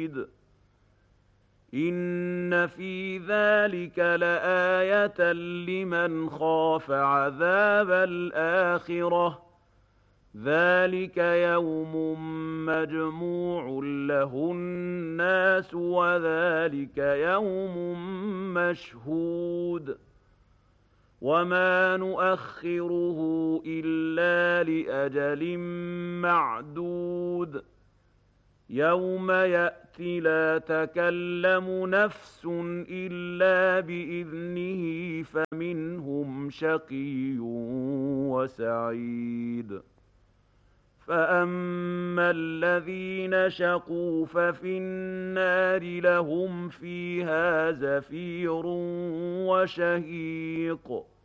شديد إن في ذلك لآية لمن خاف عذاب الآخرة ذلك يوم مجموع له الناس وذلك يوم مشهود وما نؤخره إلا لأجل معدود يوم يأتي لا تكلم نفس إلا بإذنه فمنهم شقي وسعيد فأما الذين شقوا ففي النار لهم فيها زفير وشهيق